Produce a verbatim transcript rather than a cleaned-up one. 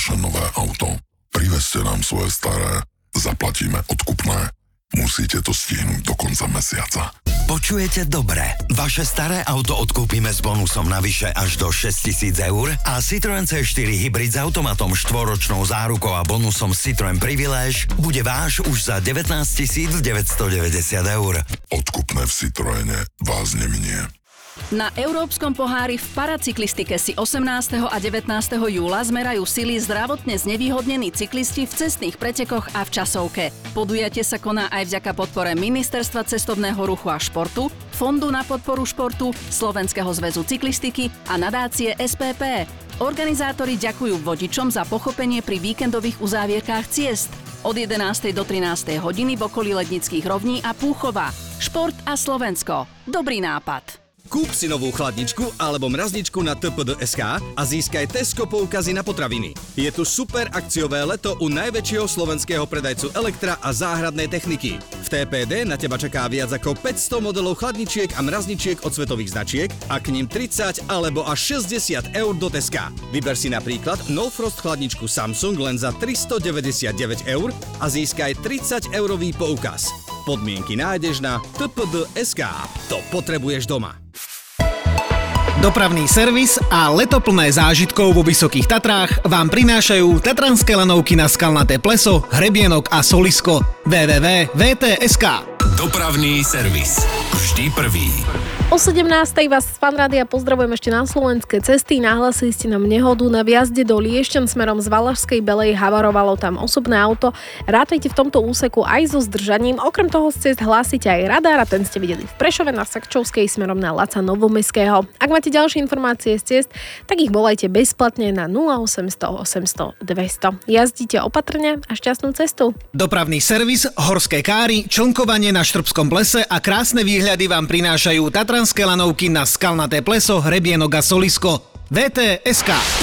nové auto. Privezte nám svoje staré, zaplatíme odkupné. Musíte to stihnúť do konca mesiaca. Počujete dobre. Vaše staré auto odkúpime s bonusom navyše až do šesťtisíc eur a Citroen cé štyri Hybrid s automatom štvoročnou zárukou a bonusom Citroen Privilege bude váš už za devätnásťtisíc deväťstodeväťdesiat eur. Odkupné v Citroene vás neminie. Na Európskom pohári v paracyklistike si osemnásteho a devätnásteho júla zmerajú sily zdravotne znevýhodnení cyklisti v cestných pretekoch a v časovke. Podujatie sa koná aj vďaka podpore Ministerstva cestovného ruchu a športu, Fondu na podporu športu, Slovenského zväzu cyklistiky a nadácie es pé pé. Organizátori ďakujú vodičom za pochopenie pri víkendových uzávierkách ciest. Od jedenástej do trinástej hodiny v okolí Lednických rovní a Púchova. Šport a Slovensko. Dobrý nápad. Kúp si novú chladničku alebo mrazničku na té pé dé bodka es ká a získaj Tesco poukazy na potraviny. Je tu super akciové leto u najväčšieho slovenského predajcu elektra a záhradnej techniky. V té pé dé na teba čaká viac ako päťsto modelov chladničiek a mrazničiek od svetových značiek a k nim tridsať alebo až šesťdesiat eur do Teska. Vyber si napríklad No Frost chladničku Samsung len za tristodeväťdesiatdeväť eur a získaj tridsať eurový poukaz. Podmienky nájdeš na té pé dé bodka es ká. To potrebuješ doma. Dopravný servis a leto plné zážitkov vo Vysokých Tatrách vám prinášajú tatranské lanovky na Skalnaté pleso, Hrebienok a Solisko. w w w bodka v t bodka es ká. Dopravný servis. Vždy prvý. O sedemnástej vás z Fanrádia pozdravujem ešte na slovenské cesty. Nahlasili ste nám nehodu na vjazde do Liešťan smerom z Valašskej Belej. Havarovalo tam osobné auto. Rátajte v tomto úseku aj so zdržaním. Okrem toho z cest hlásite aj radar a ten ste videli v Prešove na Sakčovskej smerom na Laca Novomestského. Ak máte ďalšie informácie z ciest, tak ich volajte bezplatne na nula osemsto osemsto dvesto. Jazdite opatrne a šťastnú cestu. Dopravný servis, horské káry, člnkovanie na Štrbskom plese a krásne výhľady vám prinášajú tatranské lanovky na Skalnaté pleso, Hrebienok a Solisko. v t bodka es ká.